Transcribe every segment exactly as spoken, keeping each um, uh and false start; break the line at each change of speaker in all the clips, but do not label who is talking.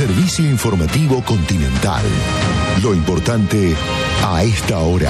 Servicio Informativo Continental. Lo importante a esta hora.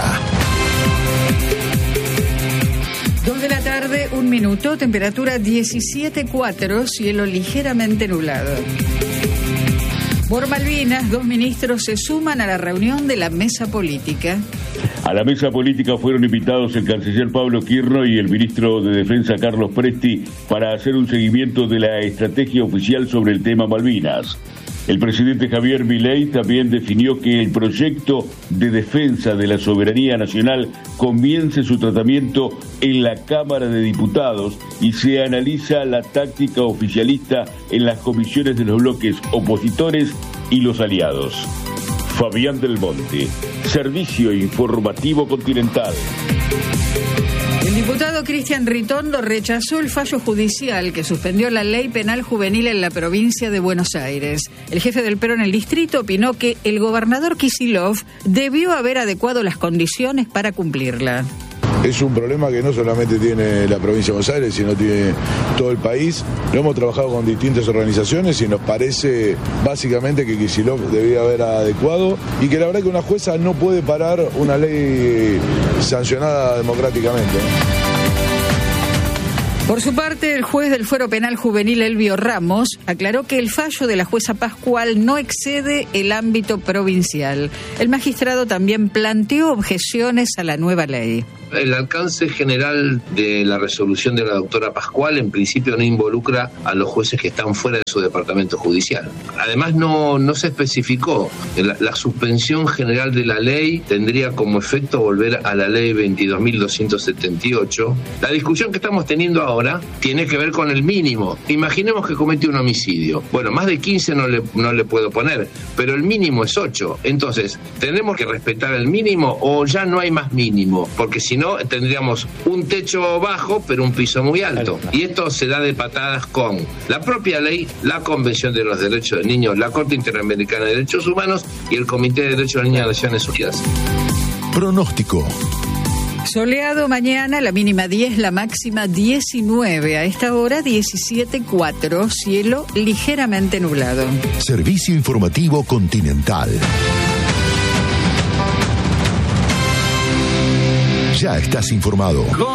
Dos de la tarde, un minuto, temperatura diecisiete coma cuatro, cielo ligeramente nublado. Por Malvinas, dos ministros se suman a la reunión de la mesa política.
A la mesa política fueron invitados el canciller Pablo Quirno y el ministro de Defensa Carlos Presti para hacer un seguimiento de la estrategia oficial sobre el tema Malvinas. El presidente Javier Milei también definió que el proyecto de defensa de la soberanía nacional comience su tratamiento en la Cámara de Diputados y se analiza la táctica oficialista en las comisiones de los bloques opositores y los aliados. Fabián del Monte, Servicio Informativo Continental.
El diputado Cristian Ritondo rechazó el fallo judicial que suspendió la ley penal juvenil en la provincia de Buenos Aires. El jefe del P R O en el distrito opinó que el gobernador Kicillof debió haber adecuado las condiciones para cumplirla.
Es un problema que no solamente tiene la provincia de Buenos Aires, sino tiene todo el país. Lo hemos trabajado con distintas organizaciones y nos parece básicamente que Kicillof debía haber adecuado y que la verdad que una jueza no puede parar una ley sancionada democráticamente.
Por su parte, el juez del Fuero Penal Juvenil, Elvio Ramos, aclaró que el fallo de la jueza Pascual no excede el ámbito provincial. El magistrado también planteó objeciones a la nueva ley.
El alcance general de la resolución de la doctora Pascual en principio no involucra a los jueces que están fuera de su departamento judicial. Además no, no se especificó. La, la suspensión general de la ley tendría como efecto volver a la ley veintidós mil doscientos setenta y ocho. La discusión que estamos teniendo ahora tiene que ver con el mínimo. Imaginemos que comete un homicidio. Bueno, más de quince no le, no le puedo poner, pero el mínimo es ocho. Entonces, ¿tenemos que respetar el mínimo o ya no hay más mínimo? Porque si no, tendríamos un techo bajo, pero un piso muy alto. Y esto se da de patadas con la propia ley, la Convención de los Derechos del Niño, la Corte Interamericana de Derechos Humanos y el Comité de Derechos del Niño de Naciones Unidas.
Pronóstico.
Soleado mañana, la mínima diez, la máxima diecinueve. A esta hora diecisiete coma cuatro, cielo ligeramente nublado.
Servicio Informativo Continental. Ya estás informado.